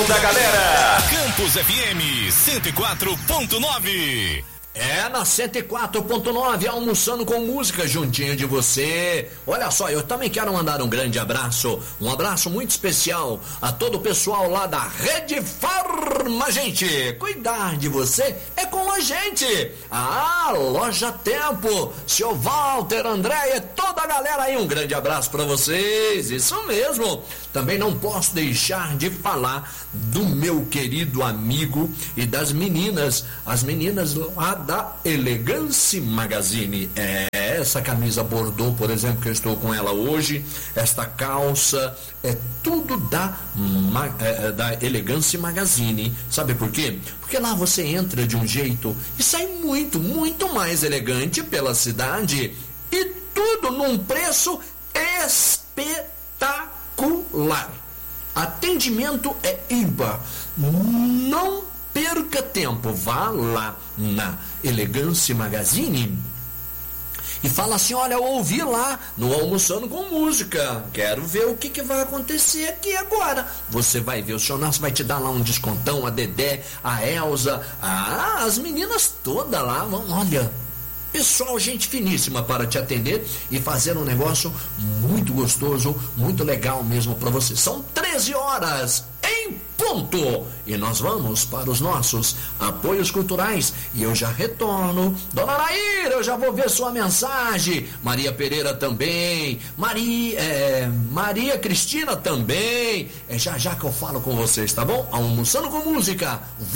da galera. Campus FM 104.9. É na 104.9, almoçando com música juntinho de você. Olha só, eu também quero mandar um grande abraço, um abraço muito especial a todo o pessoal lá da Rede Farma, gente. Cuidar de você é com a gente. Ah, Loja Tempo, seu Walter, Andréia, toda a galera aí, um grande abraço pra vocês. Isso mesmo. Também não posso deixar de falar do meu querido amigo e das meninas, as meninas lá da Elegance Magazine. Essa camisa bordô, por exemplo, que eu estou com ela hoje, esta calça, é tudo da Elegance Magazine. Sabe por quê? Porque lá você entra de um jeito e sai muito, muito mais elegante pela cidade, e tudo num preço espetacular. Atendimento é ímpar. Não perca tempo, vá lá na Elegance Magazine e fala assim: olha, eu ouvi lá no Almoçando com Música, quero ver o que vai acontecer aqui agora. Você vai ver, o seu Nácio vai te dar lá um descontão, a Dedé, a Elza, as meninas todas lá vão, olha, pessoal, gente finíssima para te atender e fazer um negócio muito gostoso, muito legal mesmo para você. São 13 horas em ponto e nós vamos para os nossos apoios culturais e eu já retorno. Dona Naira, eu já vou ver sua mensagem. Maria Pereira também, Maria Cristina também. Já que eu falo com vocês, tá bom? Almoçando com Música.